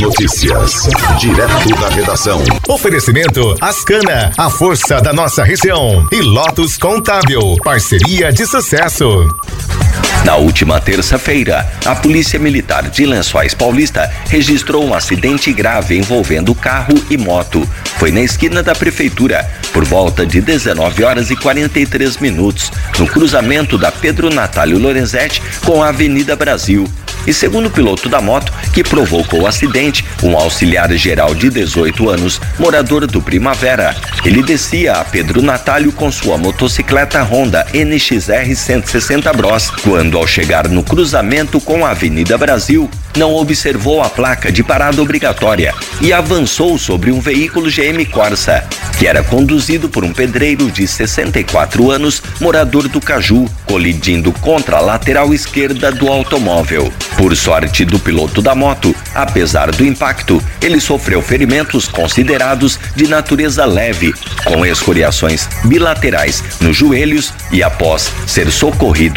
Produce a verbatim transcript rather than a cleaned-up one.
notícias, direto da redação. Oferecimento Ascana, a força da nossa região. E Lotus Contábil, parceria de sucesso. Na última terça-feira, a Polícia Militar de Lençóis Paulista registrou um acidente grave envolvendo carro e moto. Foi na esquina da Prefeitura, por volta de dezenove horas e quarenta e três minutos, no cruzamento da Pedro Natálio Lorenzetti com a Avenida Brasil. E segundo o piloto da moto que provocou o acidente, um auxiliar geral de dezoito anos, morador do Primavera, ele descia a Pedro Natálio com sua motocicleta Honda N X R cento e sessenta Bros, quando ao chegar no cruzamento com a Avenida Brasil, não observou a placa de parada obrigatória e avançou sobre um veículo G M Corsa, que era conduzido por um pedreiro de sessenta e quatro anos, morador do Caju, colidindo contra a lateral esquerda do automóvel. Por sorte do piloto da moto, apesar do impacto, ele sofreu ferimentos considerados de natureza leve, com escoriações bilaterais nos joelhos e após ser socorrido